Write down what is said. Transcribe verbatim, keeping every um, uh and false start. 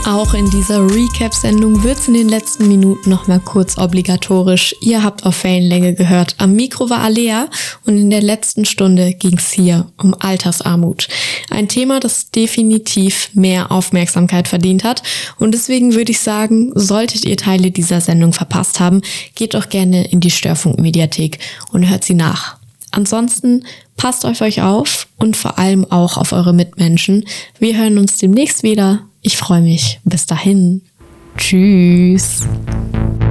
Auch in dieser Recap-Sendung wird es in den letzten Minuten nochmal kurz obligatorisch. Ihr habt auf Wellenlänge gehört. Am Mikro war Alea und in der letzten Stunde ging es hier um Altersarmut. Ein Thema, das definitiv mehr Aufmerksamkeit verdient hat. Und deswegen würde ich sagen, solltet ihr Teile dieser Sendung verpasst haben, geht doch gerne in die Störfunk-Mediathek und hört sie nach. Ansonsten passt auf euch auf und vor allem auch auf eure Mitmenschen. Wir hören uns demnächst wieder. Ich freue mich. Bis dahin. Tschüss.